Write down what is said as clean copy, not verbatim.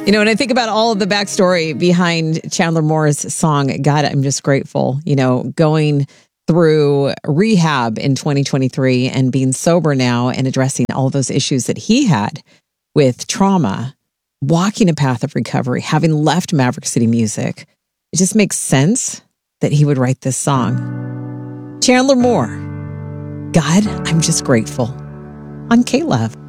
When I think about all of the backstory behind Chandler Moore's song, God, I'm just grateful, going through rehab in 2023 and being sober now and addressing all those issues that he had with trauma, walking a path of recovery, having left Maverick City Music. It just makes sense that he would write this song. Chandler Moore, God, I'm just grateful, on K-Love.